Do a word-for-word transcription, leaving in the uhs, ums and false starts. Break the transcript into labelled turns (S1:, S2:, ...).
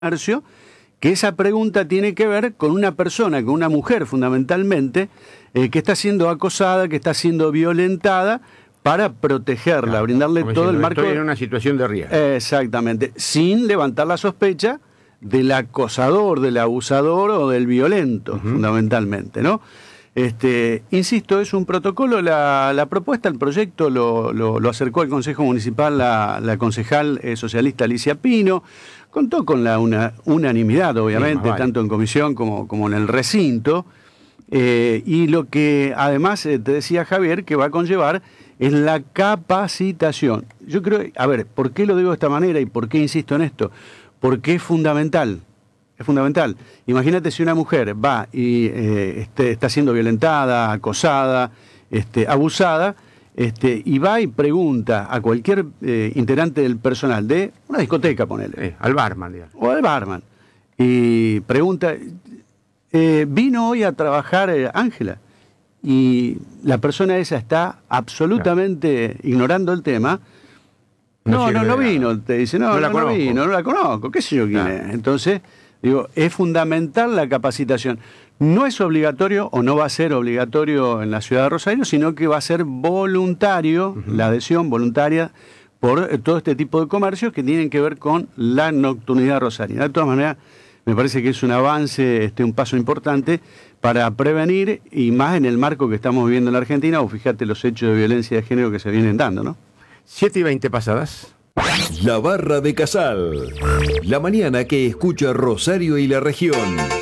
S1: comercio, que esa pregunta tiene que ver con una persona, con una mujer fundamentalmente, eh, que está siendo acosada, que está siendo violentada, para protegerla, claro, brindarle todo el marco.
S2: Estoy en una situación de riesgo.
S1: Exactamente, sin levantar la sospecha del acosador, del abusador o del violento, uh-huh. fundamentalmente, ¿no? Este, insisto, es un protocolo, la, la propuesta, el proyecto lo, lo, lo acercó al Consejo Municipal la, la concejal eh, socialista Alicia Pino, contó con la una, unanimidad, obviamente, sí, vale. tanto en comisión como, como en el recinto, eh, y lo que además eh, te decía Javier, que va a conllevar es la capacitación. Yo creo, a ver, ¿por qué lo digo de esta manera y por qué insisto en esto? Porque es fundamental. Es fundamental. Imagínate si una mujer va y eh, este, está siendo violentada, acosada, este, abusada, este, y va y pregunta a cualquier eh, integrante del personal de una discoteca, ponele.
S2: Eh, al barman, digamos.
S1: O al barman. Y pregunta, eh, ¿vino hoy a trabajar Ángela? Eh, y la persona esa está absolutamente claro. ignorando el tema. No, no, no, no vino. Te dice, no, no, la no, no vino, no la conozco. ¿Qué sé yo quién claro. es? Entonces... Digo, es fundamental la capacitación. No es obligatorio o no va a ser obligatorio en la ciudad de Rosario, sino que va a ser voluntario, uh-huh. la adhesión voluntaria por todo este tipo de comercios que tienen que ver con la nocturnidad rosarina. De todas maneras, me parece que es un avance, este, un paso importante para prevenir, y más en el marco que estamos viviendo en la Argentina, o fíjate los hechos de violencia de género que se vienen dando, ¿no?
S2: siete y veinte pasadas.
S3: La Barra de Casal. La mañana que escucha Rosario y la región.